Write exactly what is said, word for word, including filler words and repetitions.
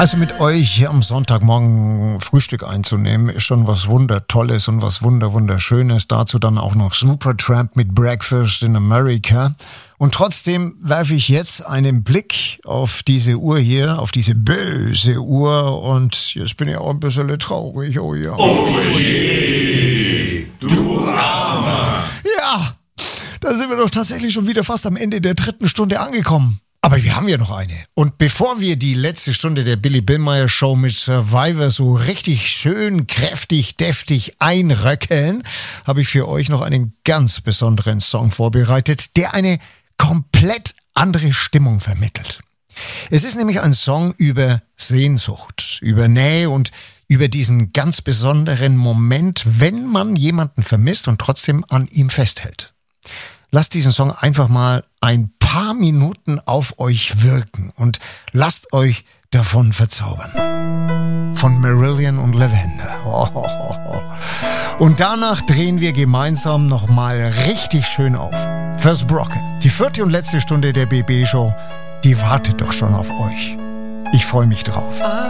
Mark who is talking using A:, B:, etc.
A: Also mit euch am Sonntagmorgen Frühstück einzunehmen, ist schon was Wundertolles und was Wunder Wunderschönes. Dazu dann auch noch Supertramp mit Breakfast in America. Und trotzdem werfe ich jetzt einen Blick auf diese Uhr hier, auf diese böse Uhr. Und jetzt bin ich auch ein bisschen traurig, oh ja.
B: Oh je, du Armer.
A: Ja, da sind wir doch tatsächlich schon wieder fast am Ende der dritten Stunde angekommen. Aber wir haben ja noch eine. Und bevor wir die letzte Stunde der Billy Billmeyer Show mit Survivor so richtig schön, kräftig, deftig einröckeln, habe ich für euch noch einen ganz besonderen Song vorbereitet, der eine komplett andere Stimmung vermittelt. Es ist nämlich ein Song über Sehnsucht, über Nähe und über diesen ganz besonderen Moment, wenn man jemanden vermisst und trotzdem an ihm festhält. Lasst diesen Song einfach mal ein paar Minuten auf euch wirken und lasst euch davon verzaubern. Von Marillion und Lavender. Oh, oh, oh, oh. Und danach drehen wir gemeinsam nochmal richtig schön auf. First Brocken. Die vierte und letzte Stunde der B B-Show, die wartet doch schon auf euch. Ich freue mich drauf.